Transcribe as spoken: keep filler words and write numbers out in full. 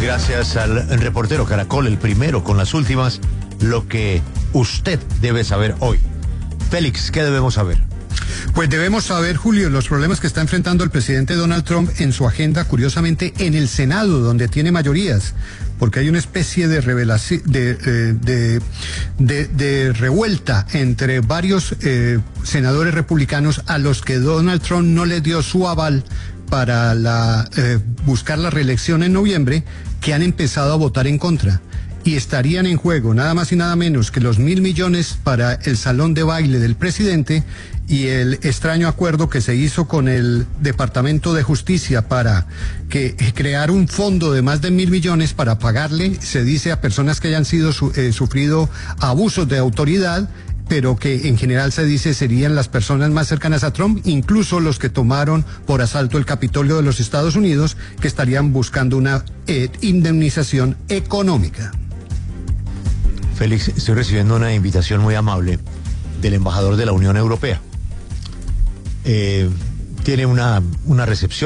Gracias al reportero Caracol, el primero con las últimas, lo que usted debe saber hoy. Félix, ¿qué debemos saber? Pues debemos saber, Julio, los problemas que está enfrentando el presidente Donald Trump en su agenda, curiosamente, en el Senado, donde tiene mayorías, porque hay una especie de revelación, de, de, de, de revuelta entre varios eh, senadores republicanos a los que Donald Trump no les dio su aval para la, eh, buscar la reelección en noviembre, que han empezado a votar en contra. Y estarían en juego nada más y nada menos que los mil millones para el salón de baile del presidente y el extraño acuerdo que se hizo con el Departamento de Justicia para que crear un fondo de más de mil millones para pagarle, se dice, a personas que hayan sido su, eh, sufrido abusos de autoridad, pero que en general se dice serían las personas más cercanas a Trump, incluso los que tomaron por asalto el Capitolio de los Estados Unidos, que estarían buscando una eh, indemnización económica. Félix, estoy recibiendo una invitación muy amable del embajador de la Unión Europea. Eh, tiene una, una recepción.